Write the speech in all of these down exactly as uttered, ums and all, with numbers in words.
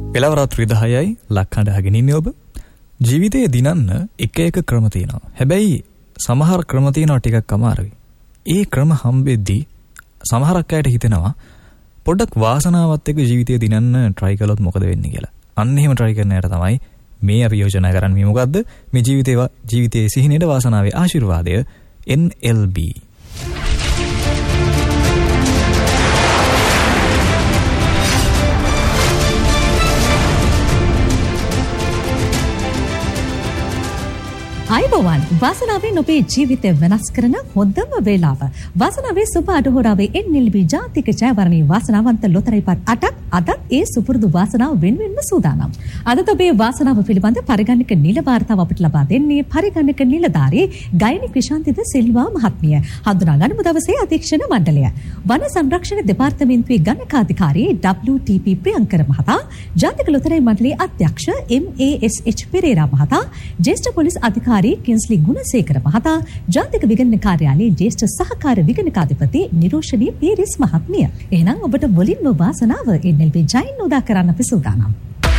පෙළවරාත්‍රි දහයයි ලක්හඬ අහගෙන ඉන්නේ ඔබ. ජීවිතයේ දිනන්න එක එක ක්‍රම තියෙනවා. හැබැයි සමහර ක්‍රම තියෙනවා ටිකක් අමාරුයි. ඒ ක්‍රම හම්බෙද්දී සමහරක් අයට හිතෙනවා පොඩ්ඩක් වාසනාවත් එක්ක ජීවිතයේ දිනන්න try කළොත් මොකද වෙන්නේ කියලා. අන්න එහෙම try කරන අයට තමයි මේ අපි යෝජනා කරන්නේ. මොකද්ද? මේ ජීවිතේ ජීවිතයේ සිහිනේට වාසනාවේ ආශිර්වාදය N L B. අයිබෝවන් වාසනාවෙන් ඔබේ ජීවිතය වෙනස් කරන හොඳම වේලාව. වාසනාවේ සුබ අඩහොරාවේ N L B ජාතික ජයවරණී වාසනාවන්ත ලොතරැයිපත් අටක් අදත් ඒ සුපුරුදු වාසනාව වෙනුවෙන්ම සූදානම්. අදත් ඔබේ වාසනාව පිළිබඳ පරිගණක නිල වාර්තාව අපට ලබා දෙන්නේ පරිගණක නිලධාරී ගයිනි ක්‍රිෂාන්තිද සිල්වා මහත්මිය. හඳුනා ගනිමු දවසේ අධීක්ෂණ මණ්ඩලය. වන සංරක්ෂණ දෙපාර්තමේන්තුවේ ගණකාධිකාරී W T P ප්‍රියංකර මහතා, ජාතික ලොතරැයි මණ්ඩලයේ අධ්‍යක්ෂ M A S H Perera මහතා, ජ්‍යෙෂ්ඨ පොලිස් අධිකාරී කින්ස්ලි ගුණසේකර මහතා, ජාතික විගණන කාර්යාලයේ ජ්‍යෙෂ්ඨ සහකාර විගණකාධිපති නිරෝෂණී පීරිස් මහත්මිය. එහෙනම් ඔබට මුලින්ම වාසනාව N L B ජයින් උදා කරන්න අපි සූදානම්.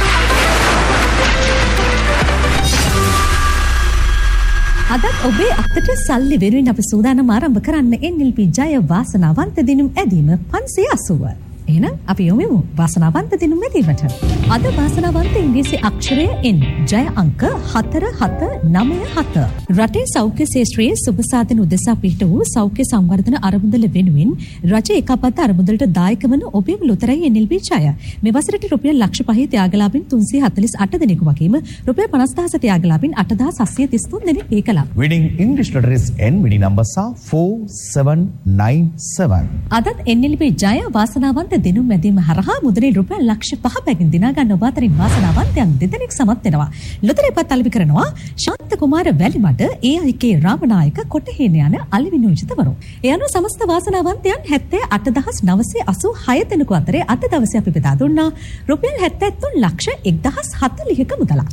අදත් ඔබේ අතට සල්ලි වෙනුවෙන් අපි සූදානම් ආරම්භ කරන්න N L B ජය වාසනාවන්ත දිනුම් ඇදීම පන්සිය අසූව. එහෙනම් අපි යොමු වාසනාවන්ත දිනුම් ඇදීමට. අද වාසනාවන්ත ඉංග්‍රීසි අක්ෂරය N. ජය අංක හතර හත නවය හත. රටේ සෞඛ්‍ය ශාස්ත්‍රයේ සුබ සාධන උදෙසා පිහිට වූ සෞඛ්‍ය සංවර්ධන අරමුදල වෙනුවෙන් රජය එකපත් අරමුදලට දායක වන ඔබේම ලොතරැයි N L B ජය. මේ වසරට රුපියල් ලක්ෂ පහේ ත්‍යාගලාභීන් තුන්සිය හතළිස් අට දෙනෙකු වගේම රුපියල් පනස් දහස ත්‍යාගලාභීන් අට දහස් හත්සිය තිස් තුන් දෙනෙක් ඒ කළා. Winning English letter is N. Winning number are four seven nine seven. අදත් N L B ජය වාසනාවන්ත දිනුම් ඇදීම හරහා මුදලේ රුපියල් ලක්ෂ පහ බැගින් දිනා ගන්න ඔබ අතරින් වාසනාවන්තයන් දෙදෙනෙක් සමත් වෙනවා. ලොතරැයිපත් අලෙවි කරනවා ශාන්ත කුමාර Welimada, A I K Ramanayake, කොටහේන යන අලෙවි නියෝජිතවරු. ඒ අනුව සමස්ත වාසනාවන්තයන් හැත්තෑ අට දහස් නවසිය අසූ හය දෙනෙකු අතරේ අද දවසේ අපි බෙදා දුන්නා රුපියල් හැත්තෑ තුන් ලක්ෂ එක්දහස් හතළිහක මුදලක්.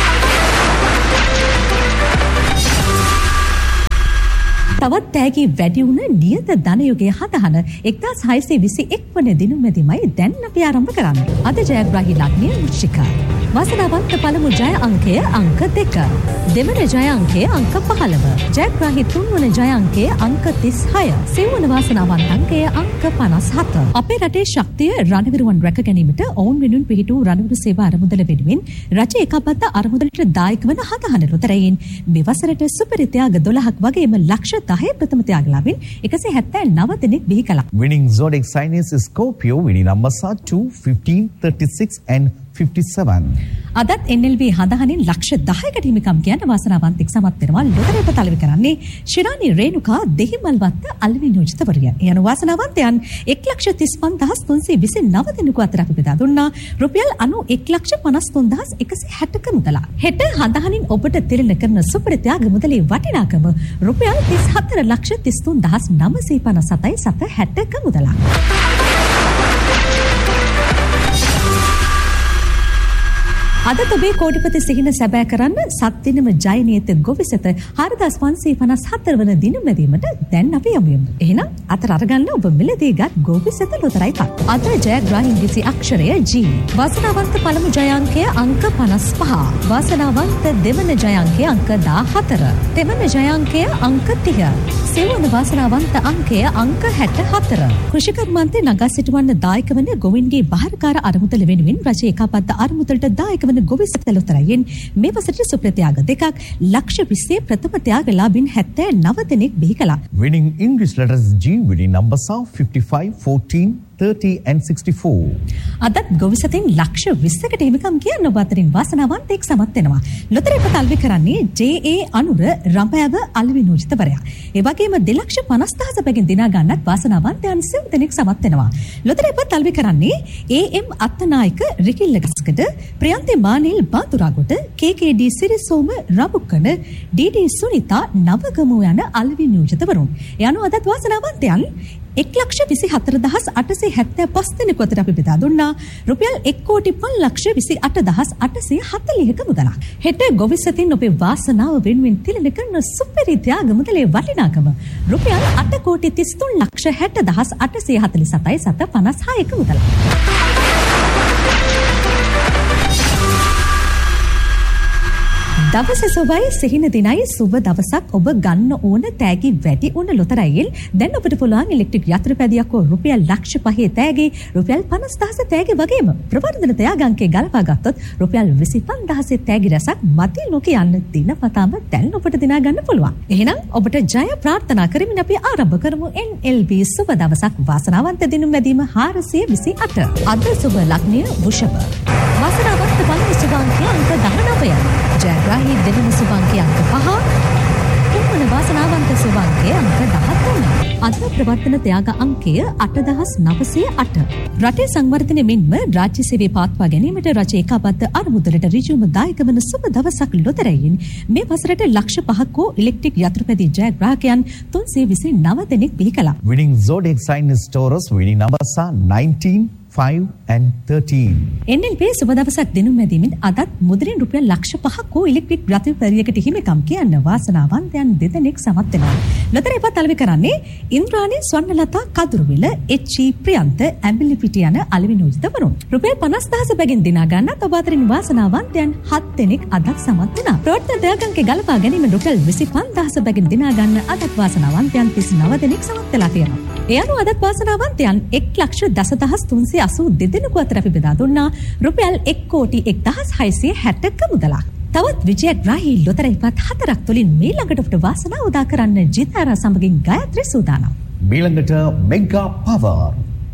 තවත් තෑගි වැඩි වුණ නියත ධනයෝගය හදහන එක්දහස් හයසිය විසි එක් වන දිනුම් ඇදීමයි දැන් අපි ආරම්භ කරන්නේ. අද ජයග්‍රාහී ලග්නය වෘශ්චික. වාසනාවන්ත පළමු ජය අංකය අංක දෙක. දෙවන ජය අංකය අංක පහළව. ජයග්‍රාහී තුන්වන ජය අංකය අංක තිස් හය. සිව්වන වාසනාවන්ත අංකය අංක පනස් හත. අපේ රටේ ශක්තිය රණවිරුවන් රැක ගැනීමට ඔවුන් වෙනුවෙන් පිහිටු රණවිරු සේවා අරමුදල වෙනුවෙන් රජය එකපත් අරමුදලට දායක වන හදහන ලොතරැයින් මේ වසරට සුපිරි ත්‍යාග දොළහක් වගේම ලක්ෂ දහය ප්‍රථම ත්‍යාගලාභීන් එකසිය හැත්තෑ නව දෙනෙක් බිහි කළා. Winning zodiac sign is Scorpio. Winning numbers are two, fifteen, thirty-six and fifty-seven. අදත් N L B හදහනින් ලක්ෂ දහයකට හිමිකම් කියන වාසනාවන්තෙක් සමත් වෙනවා. ලොතරැයිපත් අලෙවි කරන්නේ ශිරානි රේණුකා දෙහිමල්වත්ත අලෙවි නියෝජිතවරිය. යන වාසනාවන්තයන් එක් ලක්ෂ තිස් පන්දහස් තුන්සිය විසි නව දෙනෙකු අතර අපි බෙදා දුන්නා රුපියල් අනූ එක් ලක්ෂ පනස් තුන් දහස් එකසිය හැටක මුදලක්. හෙට හදහනින් ඔබට තිරණ කරන සුපිරි ත්‍යාග මුදලේ වටිනාකම රුපියල් තිස් හතර ලක්ෂ තිස් තුන් දහස් නවසිය පනස් සතයි සත හැටක මුදලක්. අද ඔබේ කෝටිපති සිහින සැබෑ කරන්න සත් දිනම ජයනියත ගොවිසත හාරදාස් පන්සිය පනස් හතර වන දිනුම් ඇදීමට දැන් අපි යමු. එහෙනම් අතර අරගන්න ඔබ මිලදී ගත් ගොවිසත ලොතරැයිපත්. අද ජයග්‍රාහී ඉංග්‍රීසි අක්ෂරය G. වාසනාවන්ත පළමු ජය අංකය අංක පනස් පහ. වාසනාවන්ත දෙවන ජය අංකය අංක දාහතර. දෙවන ජය අංකය අංක තිහ. සෙවන වාසනාවන්ත අංකය අංක හැට හතර. කෘෂිකර්මාන්තේ නගා සිටවන්න දායක වන ගොවින්ගේ බාහිරකාර අරමුදල වෙනුවෙන් රජයේ එකපත් අරමුදලට දායක වන ගොවිසත ලොතරැයින් මේ වසරට සුපිරි ත්‍යාග දෙකක් ලක්ෂ විස්සේ ප්‍රථම ත්‍යාගලාභීන් හැත්තෑ නව දෙනෙක් බිහි කළා. Winning English letters G. Winning numbers are fifty-five, fourteen, thirty and sixty-four. අදත් ගොවිසතෙන් ලක්ෂ විස්සකට හිමිකම් කියන ඔබ අතරින් වාසනාවන්තයෙක් සමත් වෙනවා. ලොතරැයිපත් අලෙවි කරන්නේ J A අනුර රඹෑව අලෙවි නියෝජිතවරයා. ඒ වගේම දෙලක්ෂ පනස් දහස බැගින් දිනා ගන්නත් වාසනාවන්තයන් සිව් දෙනෙක් සමත් වෙනවා. ලොතරැයිපත් අලෙවි කරන්නේ A M Attanayake රිකිල්ලගස්කඩ, ප්‍රියන්තේ Manel බාතුරාගොඩ, K K D සිරිසෝම රඹුකන, D D සුනිතා නවගමුව යන අලෙවි නියෝජිතවරුන්. ඒ අනුව අදත් වාසනාවන්තයන් එක් ලක්ෂ විසි හතර දහස් අටසිය හැත්තෑ පස් දෙනෙකු අතර අපි බෙදා දුන්නා රුපියල් එක් කෝටි පන් ලක්ෂ විසි අට දහස් අටසිය හතළිහක මුදලක්. හෙට ගොවිසතින් ඔබේ වාසනාව වෙනුවෙන් තිලන කරන සුපිරි ත්‍යාග මුදලේ වටිනාකම රුපියල් අට කෝටි තිස් තුන් ලක්ෂ හැට දහස් අටසිය හතළිස් සතයි සත පනස් හයක මුදලක්. දවසේ සොබයි සිහින දිනයි සුබ දවසක් ඔබ ගන්න ඕන තෑගි වැඩි උන ලොතරැයින් දැන් ඔබට පුළුවන් ඉලෙක්ට්‍රික් යන්ත්‍රපැදියක් හෝ රුපියල් ලක්ෂ පහේ තෑගි රුපියල් පනස් දහස තෑගි වගේම ප්‍රවර්ධන තෑගංකේ ගලපා ගත්තොත් රුපියල් විසි පන්දාහස තෑගි රැසක් මති නොකියන්න දිනපතාම දැන් ඔබට දිනා ගන්න පුළුවන්. එහෙනම් ඔබට ජය ප්‍රාර්ථනා කරමින් අපි ආරම්භ කරමු එන් එල් බී සුබ දවසක් වාසනාවන්ත දිනුම් මැදීම හාරසිය විසි අට. අද සුබ ලග්නය වෘෂභ. වාසනාවන්ත පළමු සුභාංකය අංක දහනවය. ජයග්‍රාහී දෙවන සුභාංකය අංක පහ. තුන්වන වාසනාවන්ත සුභාංකය අංක දහතුන. අද ප්‍රවර්තන ත්‍යාග අංකය අටදහස් නවසිය අට. රටේ සංවර්ධනය මෙන්ම රාජ්‍ය සේවය පවත්වා ගැනීමට රජය ඒකාබද්ධ අරමුදලට ඍජුවම දායක වන සුබ දවසක් ලොතරැයින් මේ වසරට ලක්ෂ පහක් වූ ඉලෙක්ට්‍රික් යන්ත්‍රපැදි ජයග්‍රාහකයන් තුන්සිය විසි නව දෙනෙක් බිහි කළා. Winning zodiac sign is Taurus. Winning numbers are nineteen, five and thirteen. N L P සුබ දවසක් දිනුම් මැදීමෙන් අදත් මුදලින් රුපියල් ලක්ෂ පහක් වූ ඉලෙක්ට්‍රික් රථපැරියකට හිමිකම් කියන්න වාසනාවන්තයන් දෙදෙනෙක් සමත් වෙනවා. ලොතරැයි පත් අලෙවි කරන්නේ ඉන්ද්‍රාණී ස්වර්ණලතා කදුරුවිල එච්.ඊ. ප්‍රියන්ත ඇඹිලිපිටිය යන අලෙවි නූජිතවරුන්. රුපියල් පනස් දහස බැගින් දිනා ගන්නත් ඔබ අතරින් වාසනාවන්තයන් හත් දෙනෙක් අදත් සමත් වුණා. ප්‍රවර්තන ත්‍යාගංකේ ගලපා ගැනීම රුපියල් විසි පන්දාහස බැගින් දිනා ගන්න අදත් වාසනාවන්තයන් තිස් නව දෙනෙක් සමත් වෙලා තියෙනවා. ඒ අනුව අදත් වාසනාවන්තයන් එක් ලක්ෂ දසදහස් තුන්සිය අසූ දෙදෙනෙකු අතර අපි බෙදා දුන්නා රුපියල් එක් කෝටි එක්දහස් හයසිය හැත්තක මුදලක්. තවත් විජයග්‍රාහී ලොතරැයි පත් හතරක් තුලින් මීළඟට ඔබට වාසනාව උදා කරන්න ජිතාරා සමගින් ගායත්‍රි සූදානම්. මීළඟට මෙගා පවර්.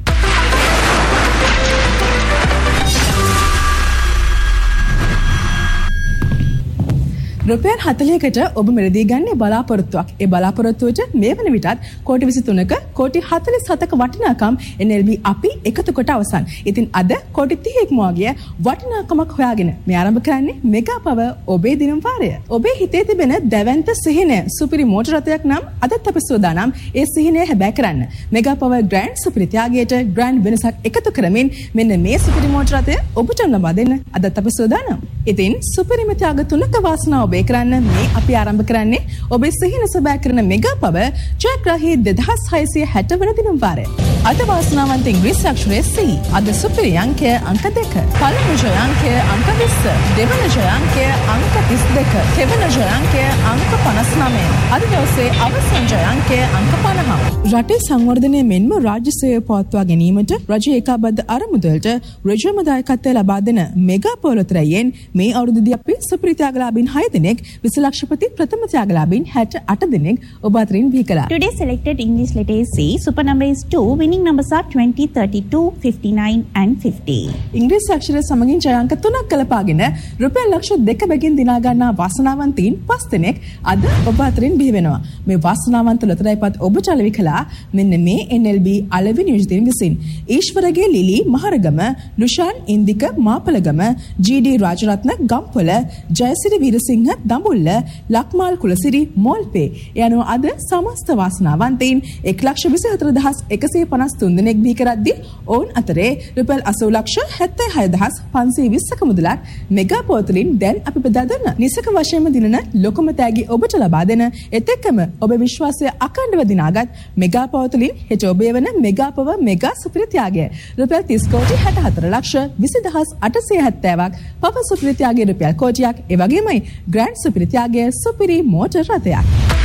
රුපියල් හතළිහකට ඔබ මිලදී ගන්නේ බලාපොරොත්තුවක්. ඒ බලාපොරොත්තුවට මේ වන විටත් කෝටි විසි තුනක කෝටි හතළිස් හතක වටිනාකම් එන් එල් බී අපි එකතු කොට අවසන්. ඉතින් අද කෝටි තිහක් මුවගිය වටිනාකමක් හොයාගෙන මේ ආරම්භ කරන්නේ මෙගා පවර් ඔබේ දිනුම් වාරය. ඔබේ හිතේ තිබෙන දැවැන්ත සිහිනය සුපිරි මෝටර රථයක් නම් අදත් අපි සූදානම් ඒ සිහිනය හැබෑ කරන්න. මෙගා පවර් ග්‍රෑන්ඩ් සුපිරි ත්‍යාගයට ග්‍රෑන්ඩ් වෙනසක් එකතු කරමින් මෙන්න මේ සුපිරි මෝටර රථය ඔබට ලබා දෙන්න අදත් අපි සූදානම්. ඉතින් සුපිරිම ත්‍යාග තුනක වාසනාව ඔබේ කරන්න මේ අපි ආරම්භ කරන්නේ ඔබේ සිහින සබෑ කරන මෙගා පවර් ජයග්‍රාහී දෙදහස් හයසිය හැට වන දිනුම් වාරය. අද වාසනාවන්ත ඉංග්‍රීසි අක්ෂරය C. අද සුපිරි අංකය අංක දෙක. පළමු ජය අංකය අංක විස්ස. දෙවන ජය අංකය අංක තිස් දෙක. තෙවන ජය අංකය අංක පනස් නවය. අද දවසේ අවසන් ජය අංකය අංක පනහ. රටේ සංවර්ධනය මෙන්ම රාජ්‍ය සේවය පවත්වා ගැනීමට රජය ඒකාබද්ධ අරමුදලට ඍජුවම දායකත්වය ලබා දෙන මෙගා පවර් ලොතරැයියෙන් මේ අවුරුද්දේදී අපි සුපිරි ත්‍යාගලාභීන් හය දෙනෙක් විසි ලක්ෂපති ප්‍රථම ත්‍යාගලාභීන් හැට අට දෙනෙක් ඔබ අතරින් බිහි කළා. Today selected English letter is C. Super number is two. Winning numbers are twenty, thirty-two, fifty-nine and fifty. ඉංග්‍රීසි අක්ෂර සමගින් ජය අංක තුනක් කළපාගෙන රුපියල් ලක්ෂ දෙක බැගින් දිනා ගන්නා වාසනාවන්තයින් පස් දෙනෙක් අද ඔබ අතරින් බිහි වෙනවා. මේ වාසනාවන්ත ලොතරැයිපත් ඔබට අලෙවි කළා මෙන්න මේ එන් එල් බී අලෙවි නියෝජිතයින් විසින්. ඊශ්වරගේ ලිලි මහරගම, නුෂාන් ඉන්දික මාපලගම, ජී ඩී රාජරත්න ගම්පොළ, ජයසිරි වීරසිංහ දඹුල්ල, ලක්මාල් කුලසිරි මෝල්පේ යන අද සමස්ත වාසනාවන්තයින් එක් ලක්ෂ විසි හතර දහස් එකසිය පනස් තුන් දෙනෙක් බිහි කරද්දී ඔවුන් අතරේ රුපියල් අසූ ලක්ෂ හැත්තෑ හය දහස් පන්සිය විස්සක මුදලක් මෙගා පවර් තුලින් දැන් අපි බෙදා දුන්න. නිසක වශයෙන්ම දිනන ලොකුම තෑගි ඔබට ලබා දෙන එත් එක්කම ඔබේ විශ්වාසය අඛණ්ඩව දිනාගත් මෙගා පවර් තුලින් හෙට ඔබේ වන මෙගා පවර් මෙගා සුපිරි ත්‍යාගය රුපියල් තිස් කෝටි හැට හතර ලක්ෂ විසි දහස් අටසිය හැත්තෑවක් පවර් සුපිරි ත්‍යාගය රුපියල් කෝටියක් ඒ වගේමයි ග්‍රෑන්ඩ් සුපිරි ත්‍යාගය සුපිරි මෝටර් රථයක්.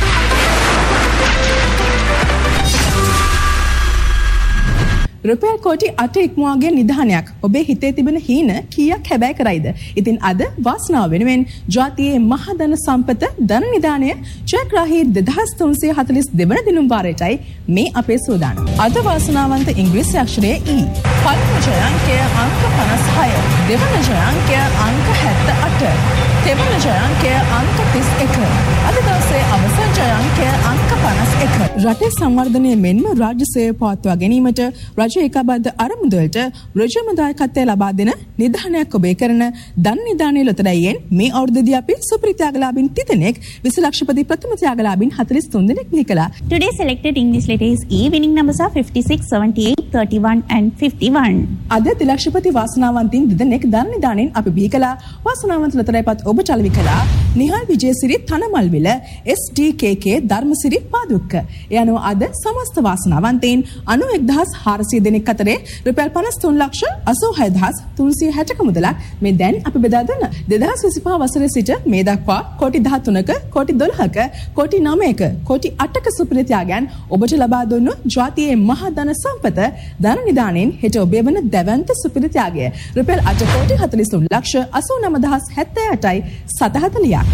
රුපියල් කෝටි අට ඉක්මවාගේ නිධානයක් ඔබේ හිතේ තිබෙන හීන කීයක් හැබෑ කරයිද? ඉතින් අද වාසනාව වෙනුවෙන් ජාතියේ මහධන සම්පත ධන නිධානය ජයග්‍රාහී දෙදහස් තුන්සිය හතළිස් දෙවන දිනුම් වාරයටයි මේ අපේ සූදානම්. අද වාසනාවන්ත ඉංග්‍රීසි අක්ෂරය E. පළමු ජය අංකය අංක පනස් හය. දෙවන ජය අංකය අංක හැත්තෑ අට. තෙවන ජය අංකය අංක තිස් එක. අද දවසේ අවසන් ජය අංකය අංක පනස් එක. රටේ සංවර්ධනය මෙන්ම රාජ්‍ය සේවය පවත්වා ගැනීමට රජ ඒකාබද්ධ අරමුදලට ඍජුවම දායකත්වය ලබා දෙන නිධානයක් ඔබේ කරන ධන නිධානය ලොතරැයියෙන් මේ අවුරුද්දේදී අපි සුපිරි ත්‍යාගලාභීන් තිදෙනෙක් විසි ලක්ෂපති ප්‍රථම ත්‍යාගලාභීන් හතළිස් තුන් දෙනෙක් බිහි කළා. Today selected English letter is E. Winning numbers are fifty-six, seventy-eight, thirty-one and fifty-one. අද තිලක්ෂපති වාසනාවන්තයින් දෙදෙනෙක් ධන නිධානයෙන් අපි බිහි කළා. වාසනාවන්ත ලොතරැයිපත් ඔබට අලෙවි කළා නිහාල් විජේසිරි තනමල්විල, එස් ඩී කේ කේ ධර්මසිරි පාදුක්ක. යන අද සමස්ත වාසනාවන්තයින් අනූ එක්දහස් හාරසිය දෙනෙක් අතරේ රුපියල් පනස් තුන් ලක්ෂ අසූ හය දහස් තුන්සිය හැටක මුදලක් මේ දැන් අපි බෙදා දුන්න. දෙදහස් විසිපහ වසරේ සිට මේ දක්වා කෝටි දහතුනක, කෝටි දොළහක, කෝටි නවයක, කෝටි අටක සුපිරිත්‍යාගයන් ඔබට ලබා දුන්නු ජාතියේ මහා ධන සම්පත ධන නිධානයෙන් හෙට ඔබේ වන දැවැන්ත සුපිරිත්‍යාගය රුපියල් අට කෝටි හතළිස් තුන් ලක්ෂ අසූ නව දහස් හැත්තෑ අටයි සතහතලියක්.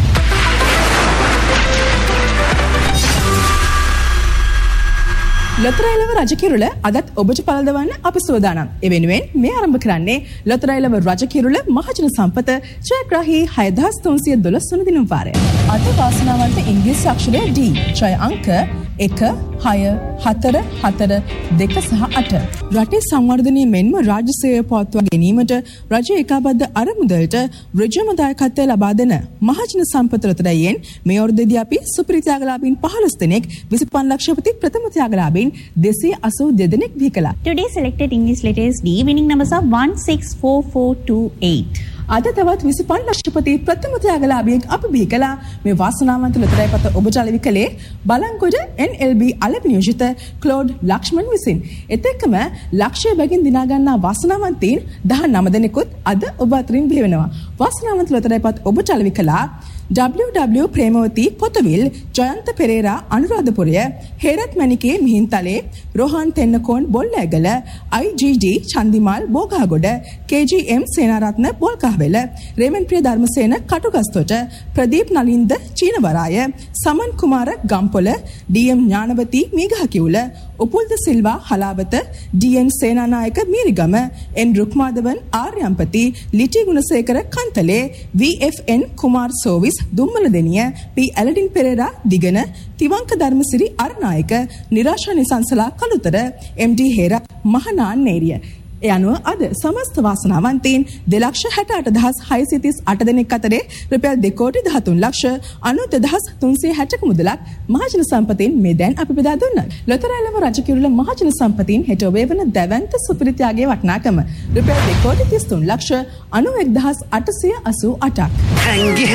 ලොතරැයිලව රජකිරුළ අදත් ඔබට පළදවන්න අපි සූදානම්. ඒ වෙනුවෙන් මේ ආරම්භ කරන්නේ ලොතරැයිලව රජකිරුළ මහජන සම්පත ජයග්‍රාහී හය දහස් තුන්සිය දොළොස් වන දිනුම් වාරය. අද වාසනාවන්ත ඉංග්‍රීසි අක්ෂරය D. ජය අංක එක, හය, හතර, හතර, දෙක සහ අට. රටේ සංවර්ධනය මෙන්ම රාජ්‍ය සේවය පවත්වා ගැනීමට රජය ඒකාබද්ධ අරමුදලට ඍජුම දායකත්වය ලබා දෙන මහජන සම්පත ලොතරැයියෙන් මේ අවුරුද්දේදී අපි සුපිරිත්‍යාගලාභීන් පහළොස් දෙනෙක්, විසිපන්ච ලක්ෂපති ප්‍රථම ත්‍යාගලාභීන් දෙසිය අසූ දෙක දෙනෙක් බිහි කළා. Today selected English letters D. Winning numbers are one six four four two eight. අද තවත් විසිපන්ච ලක්ෂපති ප්‍රථම ත්‍යාගලාභියෙක් අපි බිහි කළා. මේ වාසනාවන්ත ලොතරැයි පත ඔබට අලෙවි කළේ බලංගොඩ N L B අලෙවි නියෝජිත ක්ලෝඩ් ලක්ෂ්මන් විසින්. එතෙක්ම ලක්ෂය බැගින් දිනා ගන්නා වාසනාවන්තයින් දහනව දෙනෙකුත් අද ඔබ අතරින් බිහි වෙනවා. වාසනාවන්ත ලොතරැයි පත ඔබට අලෙවි කළා W W ප්‍රේමවති පොතවිල්, Jayantha Perera අනුරාධපුරය, Herath Manike Mihintale, Rohan Tennakoon බොල්ලෑගල, I G D Chandimal බෝගහගොඩ, K G M Senaratne බොල්කහවෙල, රේමන් ප්‍රිය ධර්මසේන කටුගස්තොට, ප්‍රදීප් නලින්ද චීනවරාය, සමන් කුමාර Gampola, D M ඥානවති Meegahakiula, උපුල්ද Silva Halawatha, D N Senanayake Mirigama, N රුක්මාදවන් ආර්යම්පති, ලිටි Gunasekara Kantale, V F N Kumar සෝවිස් දුම්මල දෙනිය, P ඇලඩින් Perera දිගන, Thivanka Dharmasiri අරනායක, නිරාශා Nisansala Kalutara, M D Herath මහනාන් නේරිය. ඒ අනුව අද සමස්ත වාසනාවන්තයින් දෙලක්ෂ හැට අට දහස් හයසිය තිස් අට දෙනෙක් අතරේ රුපියල් දෙක කෝටි දහතුන් ලක්ෂ අනූ දහස් තුන්සිය හැටක මුදලක් මහජන සම්පතින් මේ දැන් අපි බෙදා දුන්නා. ලොතරැයිලව රජකිරුළ මහජන සම්පතින් හෙට ඔබේ වන දැවැන්ත සුපිරිත්‍යාගයේ වටිනාකම රුපියල් දෙක කෝටි තිස් තුන් ලක්ෂ අනූ එක් දහස් අටසිය අසූ අටක්.